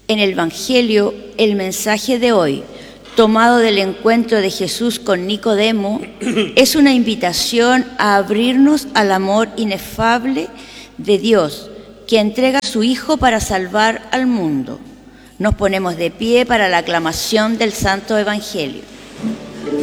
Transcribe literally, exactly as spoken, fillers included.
En el Evangelio, el mensaje de hoy, tomado del encuentro de Jesús con Nicodemo, es una invitación a abrirnos al amor inefable de Dios, que entrega a su Hijo para salvar al mundo. Nos ponemos de pie para la aclamación del Santo Evangelio.